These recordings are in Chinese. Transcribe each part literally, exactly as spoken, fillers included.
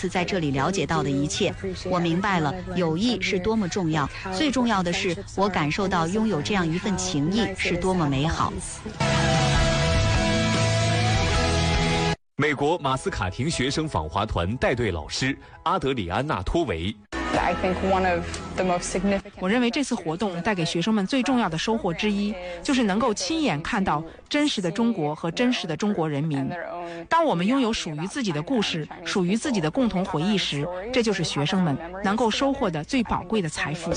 次在这里了解到的一切。我明白了友谊是多么重要，最重要的是我感受到拥有这样一份情谊是多么美好。 美国马斯卡廷学生访华团带队老师阿德里安娜·托维。 我认为这次活动带给学生们最重要的收获之一，就是能够亲眼看到真实的中国和真实的中国人民。当我们拥有属于自己的故事，属于自己的共同回忆时，这就是学生们能够收获的最宝贵的财富。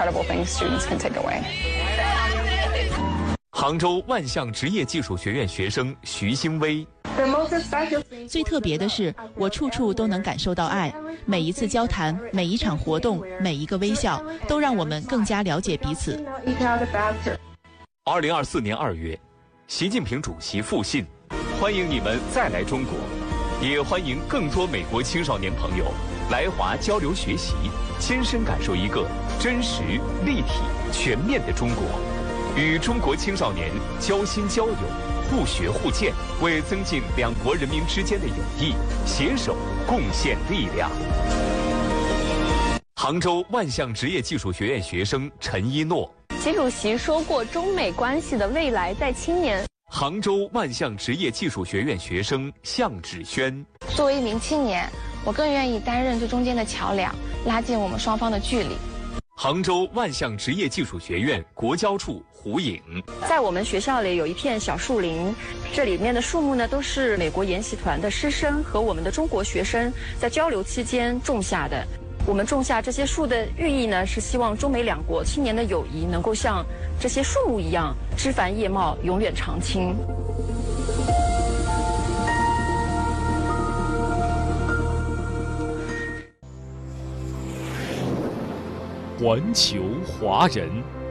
杭州万象职业技术学院学生徐兴威。 最特别的是，我处处都能感受到爱。每一次交谈，每一场活动，每一个微笑，都让我们更加了解彼此。 二零二四年二月，习近平主席复信，欢迎你们再来中国，也欢迎更多美国青少年朋友来华交流学习，亲身感受一个真实、立体、全面的中国，与中国青少年交心交友。互学互鉴，为增进两国人民之间的友谊，携手贡献力量。杭州万象职业技术学院学生陈一诺。 习主席说过，中美关系的未来在青年。 杭州万象职业技术学院学生向芷轩。 作为一名青年，我更愿意担任最中间的桥梁，拉近我们双方的距离。 杭州万象职业技术学院国交处胡颖。 在我们学校里有一片小树林，这里面的树木呢都是美国研习团的师生和我们的中国学生在交流期间种下的。我们种下这些树的寓意呢，是希望中美两国青年的友谊能够像这些树木一样枝繁叶茂，永远长青。 环球华人，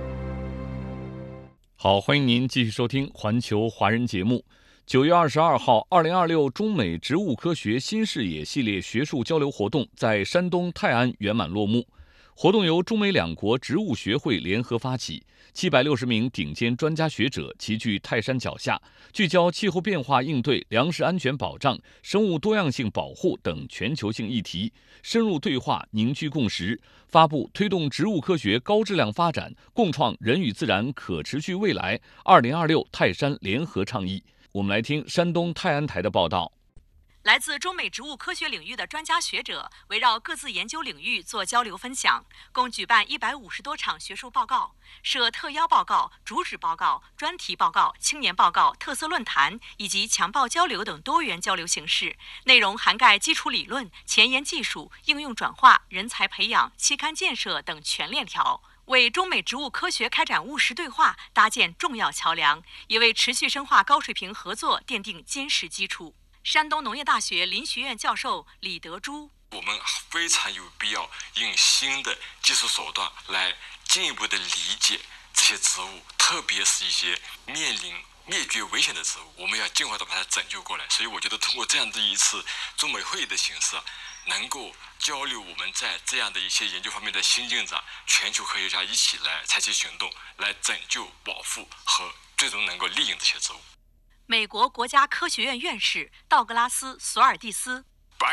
好，欢迎您继续收听环球华人节目。九月二十二号，二零二六中美植物科学新视野系列学术交流活动在山东泰安圆满落幕。活动由中美两国植物学会联合发起，七百六十名顶尖专家学者齐聚泰山脚下，聚焦气候变化应对、粮食安全保障、生物多样性保护等全球性议题，深入对话，凝聚共识，发布推动植物科学高质量发展，共创人与自然可持续未来二零二六泰山联合倡议。我们来听山东泰安台的报道。 来自中美植物科学领域的专家学者围绕各自研究领域做交流分享，共举办一百五十多场学术报告，设特邀报告、主旨报告、专题报告、青年报告、特色论坛以及强报交流等多元交流形式，内容涵盖基础理论、前沿技术、应用转化、人才培养、期刊建设等全链条，为中美植物科学开展务实对话搭建重要桥梁，也为持续深化高水平合作奠定坚实基础。山东农业大学林学院教授李德珠： 我们非常有必要用新的技术手段来进一步的理解这些植物，特别是一些面临灭绝危险的植物，我们要尽快的把它拯救过来。所以我觉得通过这样的一次中美会议的形式，能够交流我们在这样的一些研究方面的新进展，全球科学家一起来采取行动，来拯救、保护和最终能够利用这些植物。 美国国家科学院院士道格拉斯·索尔蒂斯：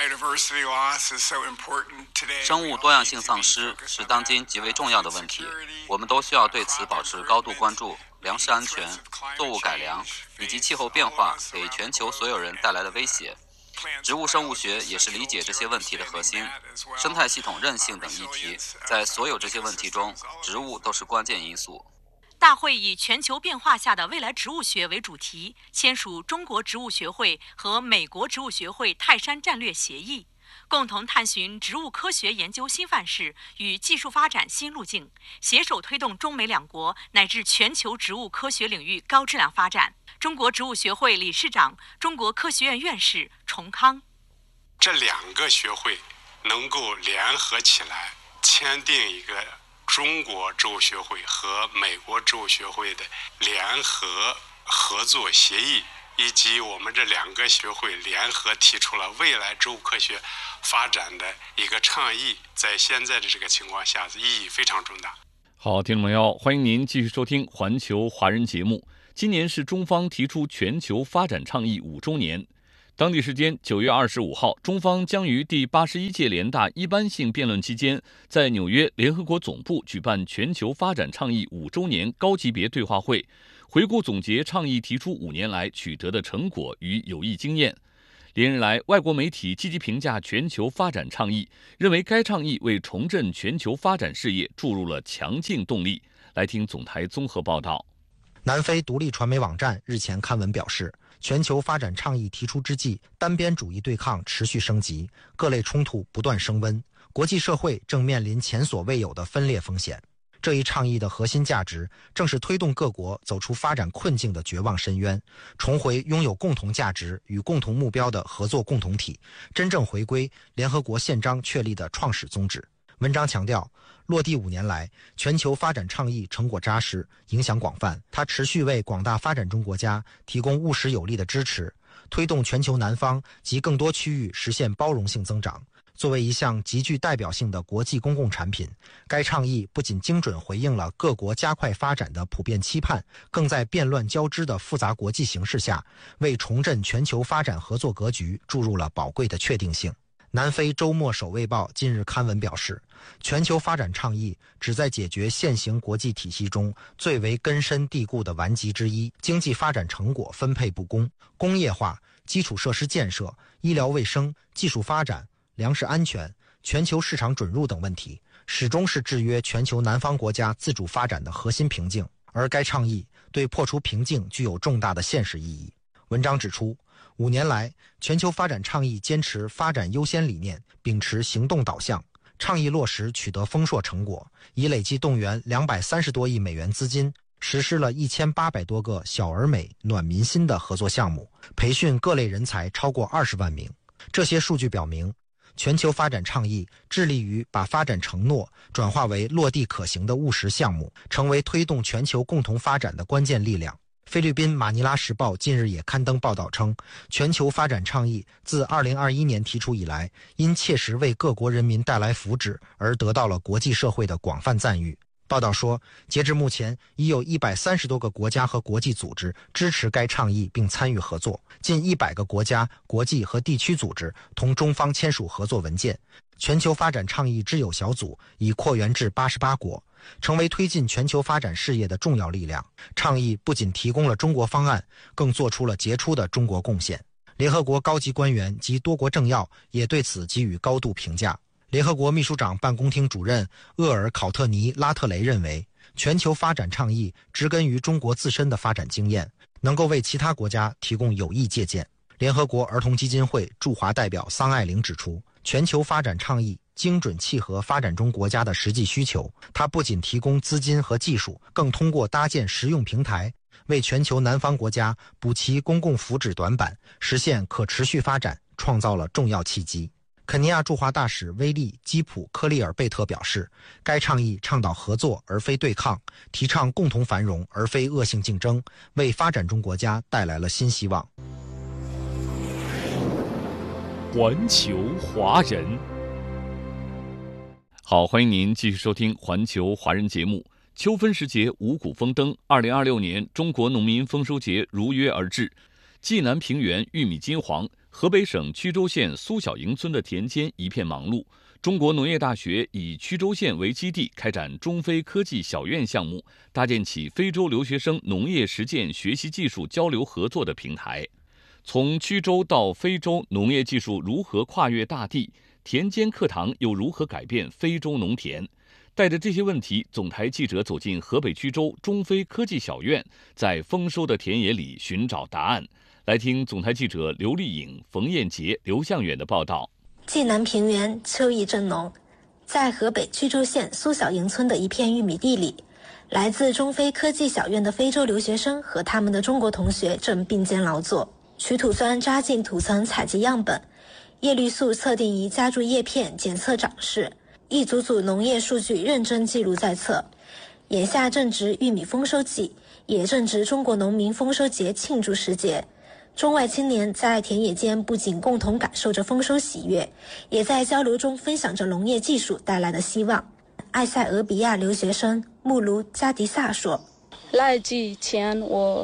生物多样性丧失是当今极为重要的问题，我们都需要对此保持高度关注。粮食安全、作物改良以及气候变化给全球所有人带来的威胁，植物生物学也是理解这些问题的核心。生态系统韧性等议题，在所有这些问题中，植物都是关键因素。 大会以全球变化下的未来植物学为主题，签署中国植物学会和美国植物学会泰山战略协议，共同探寻植物科学研究新范式与技术发展新路径，携手推动中美两国乃至全球植物科学领域高质量发展。中国植物学会理事长、中国科学院院士崇康： 这两个学会能够联合起来签订一个中国植物学会和美国植物学会的联合合作协议，以及我们这两个学会联合提出了未来植物科学发展的一个倡议，在现在的这个情况下意义非常重大。 好，听众朋友，欢迎您继续收听环球华人节目。今年是中方提出全球发展倡议五周年， 当地时间九月二十五号，中方将于第八十一届联大一般性辩论期间，在纽约联合国总部举办全球发展倡议五周年高级别对话会，回顾总结倡议提出五年来取得的成果与有益经验。连日来，外国媒体积极评价全球发展倡议，认为该倡议为重振全球发展事业注入了强劲动力。来听总台综合报道。 南非独立传媒网站日前刊文表示，全球发展倡议提出之际，单边主义对抗持续升级，各类冲突不断升温，国际社会正面临前所未有的分裂风险。这一倡议的核心价值，正是推动各国走出发展困境的绝望深渊，重回拥有共同价值与共同目标的合作共同体，真正回归联合国宪章确立的创始宗旨。文章强调，落地五年来，全球发展倡议成果扎实，影响广泛。它持续为广大发展中国家提供务实有力的支持，推动全球南方及更多区域实现包容性增长。作为一项极具代表性的国际公共产品，该倡议不仅精准回应了各国加快发展的普遍期盼，更在变乱交织的复杂国际形势下，为重振全球发展合作格局注入了宝贵的确定性。南非周末首卫报近日刊文表示，全球发展倡议旨在解决现行国际体系中最为根深蒂固的顽疾之一，经济发展成果分配不公、工业化、基础设施建设、医疗卫生、技术发展、粮食安全、全球市场准入等问题，始终是制约全球南方国家自主发展的核心瓶颈，而该倡议对破除瓶颈具有重大的现实意义。文章指出，五年来，全球发展倡议坚持发展优先理念，秉持行动导向，倡议落实取得丰硕成果，已累计动员两百三十多亿美元资金，实施了一千八百多个小而美、暖民心的合作项目，培训各类人才超过二十万名。这些数据表明，全球发展倡议致力于把发展承诺转化为落地可行的务实项目，成为推动全球共同发展的关键力量。菲律宾马尼拉时报近日也刊登报道称，全球发展倡议自二零二一年提出以来，因切实为各国人民带来福祉而得到了国际社会的广泛赞誉。报道说，截至目前，已有一百三十多个国家和国际组织支持该倡议并参与合作，近一百个国家、国际和地区组织同中方签署合作文件。全球发展倡议之友小组已扩员至八十八国，成为推进全球发展事业的重要力量。倡议不仅提供了中国方案，更做出了杰出的中国贡献。联合国高级官员及多国政要也对此给予高度评价。联合国秘书长办公厅主任厄尔考特尼拉特雷认为，全球发展倡议植根于中国自身的发展经验，能够为其他国家提供有益借鉴。联合国儿童基金会驻华代表桑爱玲指出，全球发展倡议精准契合发展中国家的实际需求，它不仅提供资金和技术，更通过搭建实用平台，为全球南方国家补齐公共福祉短板，实现可持续发展创造了重要契机。肯尼亚驻华大使威利·基普科利尔贝特表示，该倡议倡导合作而非对抗，提倡共同繁荣而非恶性竞争，为发展中国家带来了新希望。 环球华人，好，欢迎您继续收听环球华人节目。秋分时节，五谷丰登，二零二六年中国农民丰收节如约而至。济南平原玉米金黄，河北省曲周县苏小营村的田间一片忙碌。中国农业大学以曲周县为基地，开展中非科技小院项目，搭建起非洲留学生农业实践学习技术交流合作的平台。从曲周到非洲，农业技术如何跨越大地？田间课堂又如何改变非洲农田？带着这些问题，总台记者走进河北曲周中非科技小院，在丰收的田野里寻找答案。来听总台记者刘丽颖、冯艳杰、刘向远的报道。 济南平原秋意正浓，在河北曲周县苏小营村的一片玉米地里，来自中非科技小院的非洲留学生和他们的中国同学正并肩劳作，取土酸扎进土层采集样本，叶绿素测定仪夹住叶片检测长势，一组组农业数据认真记录在册。眼下正值玉米丰收季，也正值中国农民丰收节庆祝时节。中外青年在田野间不仅共同感受着丰收喜悦，也在交流中分享着农业技术带来的希望。埃塞俄比亚留学生穆卢加迪萨说： 来之前我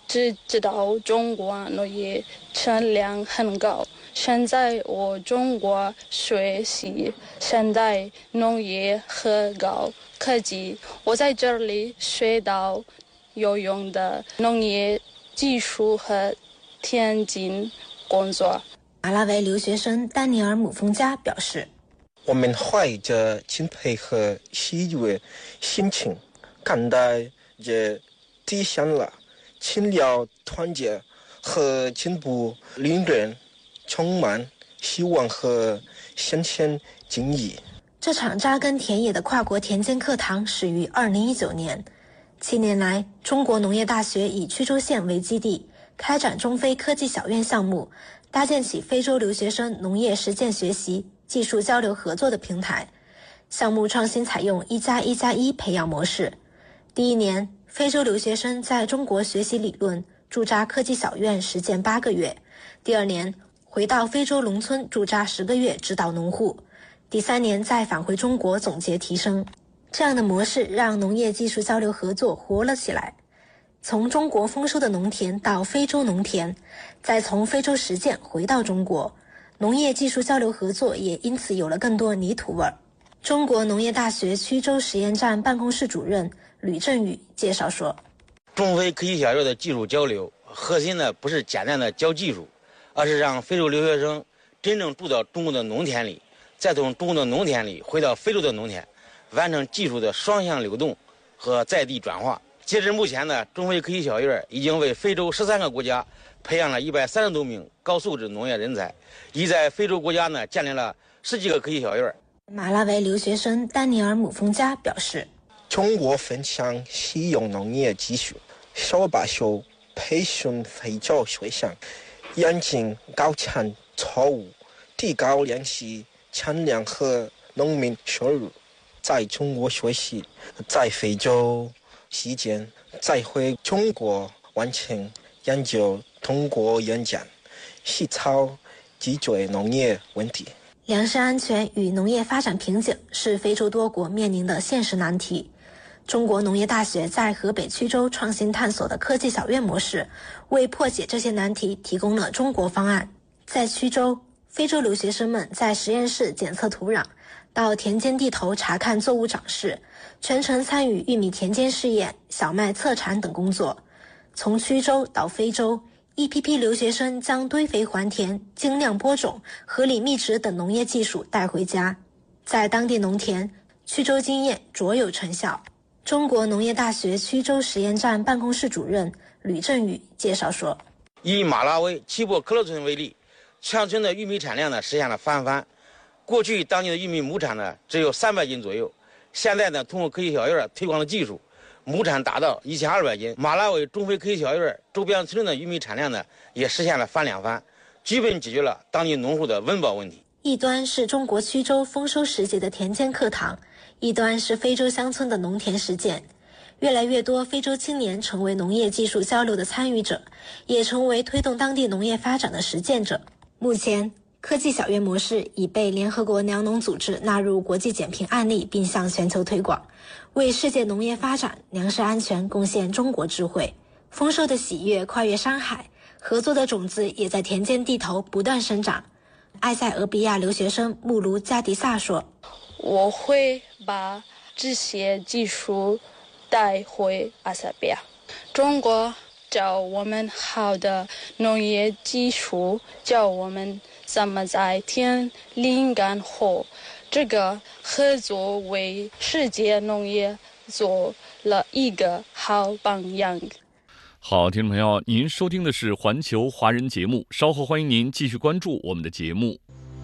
只知道中国农业产量很高。现在我中国学习现代农业和高科技，我在这里学到有用的农业技术和田间工作。 马拉维留学生丹尼尔·姆丰加表示， 我们怀着敬佩和喜悦心情看待这体现了勤劳团结和进步理念，充满希望和先前经验。 这场扎根田野的跨国田间课堂始于二零一九年，七年来，中国农业大学以曲州县为基地，开展中非科技小院项目，搭建起非洲留学生农业实践学习、技术交流合作的平台。项目创新采用一加一加一培养模式。第一年，非洲留学生在中国学习理论，驻扎科技小院实践八个月；第二年，回到非洲农村驻扎十个月，指导农户；第三年再返回中国总结提升。这样的模式让农业技术交流合作活了起来。从中国丰收的农田到非洲农田，再从非洲实践回到中国，农业技术交流合作也因此有了更多泥土味儿。中国农业大学曲州实验站办公室主任吕振宇介绍说， 中非科技小院的技术交流核心呢不是简单的教技术，而是让非洲留学生真正住到中国的农田里，再从中国的农田里回到非洲的农田，完成技术的双向流动和在地转化。截至目前呢，中非科技小院已经为非洲十三个国家培养了一百三十多名高素质农业人才，已在非洲国家呢建立了十几个科技小院。 马拉维留学生丹尼尔·姆丰加表示， 中国分享实用农业技术，手把手培训非洲学生，严禁高产错误，提高粮食产量和农民收入。在中国学习，在非洲实践，再回中国完成研究，通过演讲细操解决农业问题。 粮食安全与农业发展瓶颈是非洲多国面临的现实难题。中国农业大学在河北曲州创新探索的科技小院模式，为破解这些难题提供了中国方案。在曲州，非洲留学生们在实验室检测土壤，到田间地头查看作物长势，全程参与玉米田间试验、小麦测产等工作。从曲州到非洲，一批批留学生将堆肥还田、精酿播种、合理密植等农业技术带回家，在当地农田，曲州经验卓有成效。中国农业大学曲州实验站办公室主任吕振宇介绍说， 以马拉维齐博克勒村为例，全村的玉米产量呢实现了翻番。过去当地的玉米亩产呢只有三百斤左右，现在呢通过科技小院推广的技术，亩产达到一千二百斤。马拉维中非科技小院周边村的玉米产量呢也实现了翻两番，基本解决了当地农户的温饱问题。 一端是中国曲州丰收时节的田间课堂，一端是非洲乡村的农田实践。越来越多非洲青年成为农业技术交流的参与者，也成为推动当地农业发展的实践者。目前，科技小院模式已被联合国粮农组织纳入国际减贫案例，并向全球推广，为世界农业发展、粮食安全贡献中国智慧。丰收的喜悦跨越山海，合作的种子也在田间地头不断生长。埃塞俄比亚留学生穆卢加迪萨说， 我会把这些技术带回埃塞俄比亚。中国教我们好的农业技术，教我们怎么在田里干活。这个合作为世界农业做了一个好榜样。 好，听众朋友，您收听的是环球华人节目，稍后欢迎您继续关注我们的节目。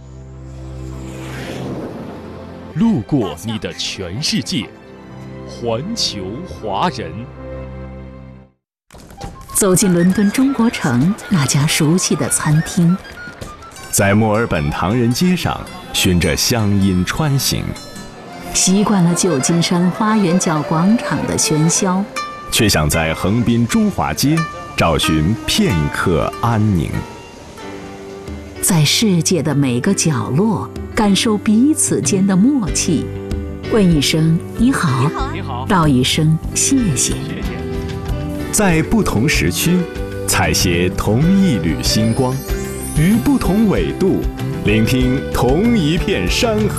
路过你的全世界，环球华人。 走进伦敦中国城那家熟悉的餐厅， 在墨尔本唐人街上循着乡音穿行， 习惯了旧金山花园角广场的喧嚣， 却想在横滨中华街找寻片刻安宁。 在世界的每个角落感受彼此间的默契，问一声你好， 你好， 道一声谢谢。 在不同时区，采撷同一缕星光，于不同纬度，聆听同一片山河。